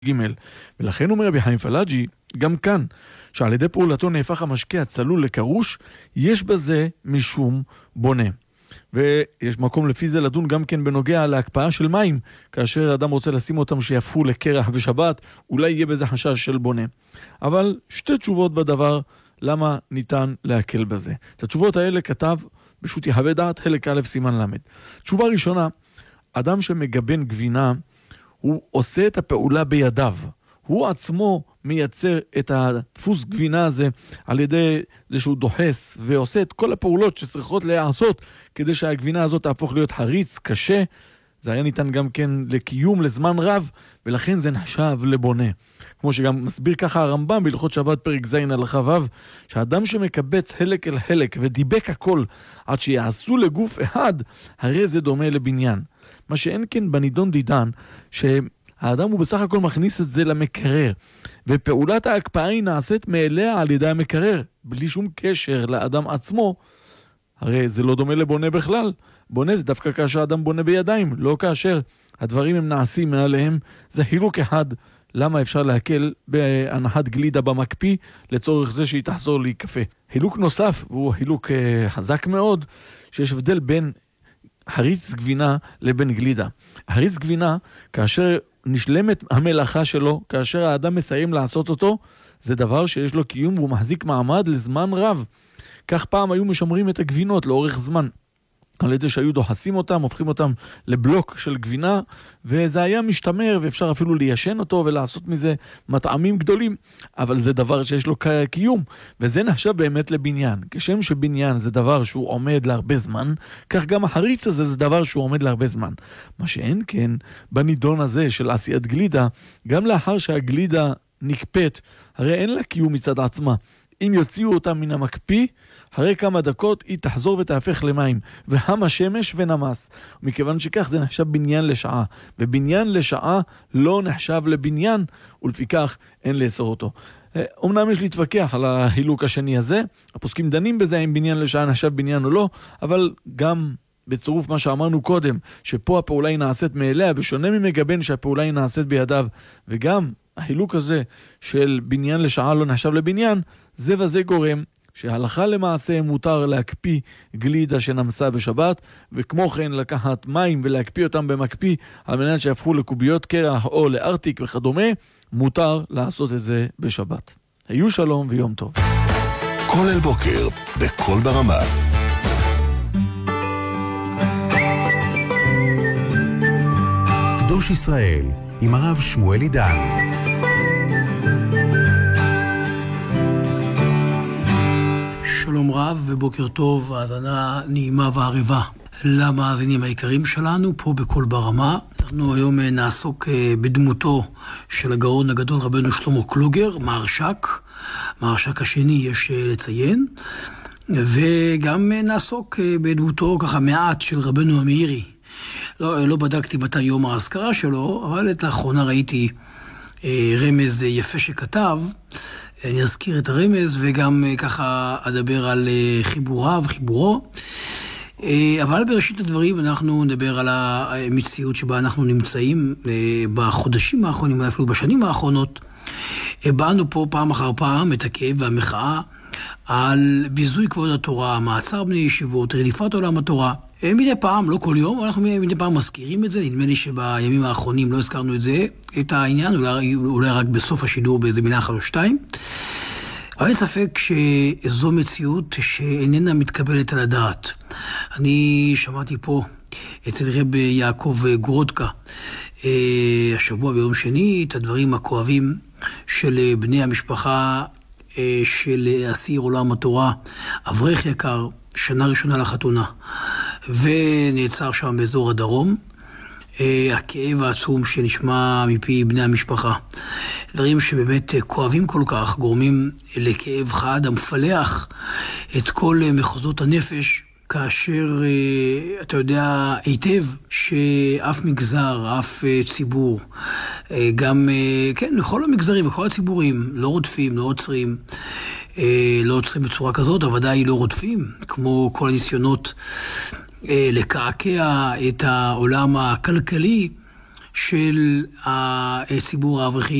ג' ולכן אומר רבי חיים פלאג'י, גם כאן, שעל ידי פעולתו נהפך המשקה הצלול לקרוש, יש בזה משום בונה. ויש מקום לפי זה לדון גם כן בנוגע להקפאה של מים, כאשר אדם רוצה לשים אותם שיהפכו לקרח בשבת, אולי יהיה בזה חשש של בונה. אבל שתי תשובות בדבר, למה ניתן להקל בזה. את התשובות האלה כתב פשוט יהווה דעת, חלק א' סימן למד. תשובה ראשונה, אדם שמגבן גבינה, הוא עושה את הפעולה בידיו. הוא עצמו מייצר את הדפוס גבינה הזה על ידי זה שהוא דוחס ועושה את כל הפעולות שצריכות לעשות כדי שהגבינה הזאת תהפוך להיות חריץ, קשה. זה היה ניתן גם כן לקיום לזמן רב, ולכן זה נחשב לבונה. כמו שגם מסביר ככה הרמב"ם בהלכות שבת פרק ז' הלכה ו', שהאדם שמקבץ חלק אל חלק ודיבק הכל עד שיעשו לגוף אחד, הרי זה דומה לבניין. מה שאין כן בנידון דידן, שהאדם הוא בסך הכל מכניס את זה למקרר, ופעולת ההקפאה היא נעשית מאליה על ידי המקרר, בלי שום קשר לאדם עצמו. הרי זה לא דומה לבונה בכלל. בונה זה דווקא כאשר האדם בונה בידיים, לא כאשר הדברים הם נעשים מעליהם. זה חילוק אחד. למה אפשר להקל בהנחת גלידה במקפיא לצורך זה שהיא תחזור להיקפה. חילוק נוסף, והוא חילוק חזק מאוד, שיש הבדל בין חריץ גבינה לבין גלידה. חריץ גבינה, כאשר נשלמת המלאכה שלו, כאשר האדם מסיים לעשות אותו, זה דבר שיש לו קיום והוא מחזיק מעמד לזמן רב. כך פעם היו משמרים את הגבינות לאורך זמן. על ידי שהיו דוחסים אותם, הופכים אותם לבלוק של גבינה, וזה היה משתמר, ואפשר אפילו ליישן אותו ולעשות מזה מטעמים גדולים. אבל זה דבר שיש לו קיום, וזה נחשב באמת לבניין. כשם שבניין זה דבר שהוא עומד להרבה זמן, כך גם החריץ הזה זה דבר שהוא עומד להרבה זמן. מה שאין כן, בנידון הזה של עשיית גלידה, גם לאחר שהגלידה נקפאת, הרי אין לה קיום מצד עצמה. אם יוציאו אותה מן המקפיא, אחרי כמה דקות היא תחזור ותהפך למים, והמה שמש ונמס. מכיוון שכך זה נחשב בניין לשעה, ובניין לשעה לא נחשב לבניין, ולפיכך אין לאסור אותו. אמנם יש להתווכח על החילוק השני הזה, הפוסקים דנים בזה אם בניין לשעה נחשב בניין או לא, אבל גם בצירוף מה שאמרנו קודם, שפה הפעולה היא נעשית מאליה, בשונה ממגבן שהפעולה היא נעשית בידיו, וגם החילוק הזה של בניין לשעה לא נחשב לבניין, זה וזה גורם שהלכה למעשה מותר להקפיא גלידה שנמסה בשבת, וכמו כן לקחת מים ולהקפיא אותם במקפיא על מנת שיהפכו לקוביות קרח או לארטיק וכדומה, מותר לעשות את זה בשבת. היו שלום ויום טוב. כל אל בוקר בכל ברמה. קדוש ישראל עם הרב שמואל עידן. שלום רב ובוקר טוב, האזנה נעימה וערבה למאזינים היקרים שלנו פה בכל ברמה. אנחנו היום נעסוק בדמותו של הגאון הגדול רבנו שלמה קלוגר, מהרש"ק השני יש לציין, וגם נעסוק בדמותו ככה מעט של רבנו המאירי. לא בדקתי מתי יום האזכרה שלו, אבל את לאחרונה ראיתי רמז יפה שכתב. אני אזכיר את הרמז וגם ככה אדבר על חיבורו. אבל בראשית הדברים אנחנו נדבר על המציאות שבה אנחנו נמצאים בחודשים האחרונים, אפילו בשנים האחרונות. הבענו פה פעם אחר פעם את הכאב והמחאה על ביזוי כבוד התורה, מעצר בני ישיבות, רדיפת עולם התורה. מדי פעם, לא כל יום, אנחנו מדי פעם מזכירים את זה. נדמה לי שבימים האחרונים לא הזכרנו את העניין, אולי רק בסוף השידור באיזה מילה אחת או שתיים. אבל אין ספק שזו מציאות שאיננה מתקבלת על הדעת. אני שמעתי פה אצל רב יעקב גורודקה השבוע ביום שני את הדברים הכואבים של בני המשפחה של אסיר עולם התורה, אברך יקר, שנה ראשונה לחתונה, ונעצר שם באזור הדרום. הכאב העצום שנשמע מפי בני המשפחה, דברים שבאמת כואבים כל כך, גורמים לכאב חד המפלח את כל מחוזות הנפש, כאשר אתה יודע היטב שאף מגזר, אף ציבור, גם כן, בכל המגזרים, בכל הציבורים, לא רודפים, לא עוצרים, לא עוצרים בצורה כזאת, אבל ודאי לא רודפים, כמו כל הניסיונות לקעקע את העולם הכלכלי של הציבור האברכי